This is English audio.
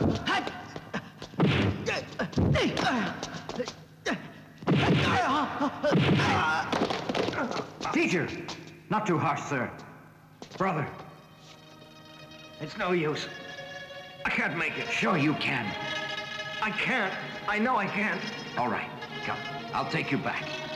Teacher! Not too harsh, sir. Brother. It's no use. I can't make it. Sure you can. I can't. I know I can't. All right, come. I'll take you back.